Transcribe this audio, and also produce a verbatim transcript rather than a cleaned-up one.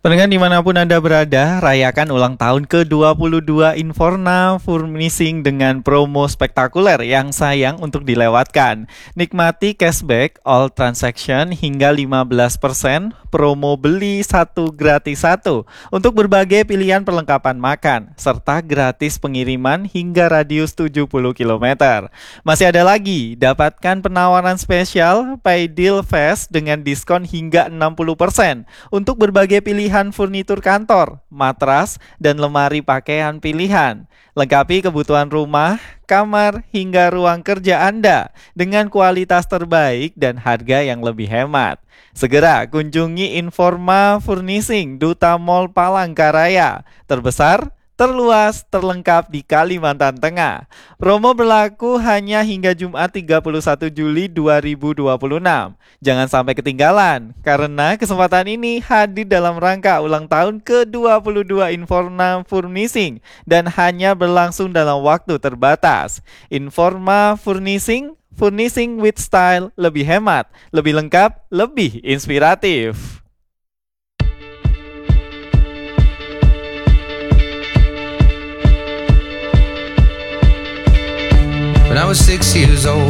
Pendengar dimanapun Anda berada, rayakan ulang tahun ke dua puluh dua Informa Furnishing dengan promo spektakuler yang sayang untuk dilewatkan. Nikmati cashback all transaction hingga lima belas persen, promo beli satu gratis satu untuk berbagai pilihan perlengkapan makan, serta gratis pengiriman hingga radius tujuh puluh kilometer. Masih ada lagi, dapatkan penawaran spesial Pay Deal Fest dengan diskon hingga enam puluh persen untuk berbagai pilihan furnitur kantor, matras, dan lemari pakaian pilihan. Lengkapi kebutuhan rumah, kamar, hingga ruang kerja Anda dengan kualitas terbaik dan harga yang lebih hemat. Segera kunjungi Informa Furnishing Duta Mall Palangkaraya, terbesar, terluas, terlengkap di Kalimantan Tengah. Promo berlaku hanya hingga Jumat tiga puluh satu Juli dua ribu dua puluh enam. Jangan sampai ketinggalan, karena kesempatan ini hadir dalam rangka ulang tahun ke dua puluh dua Informa Furnishing dan hanya berlangsung dalam waktu terbatas. Informa Furnishing, Furnishing with Style, lebih hemat, lebih lengkap, lebih inspiratif. When I was six years old,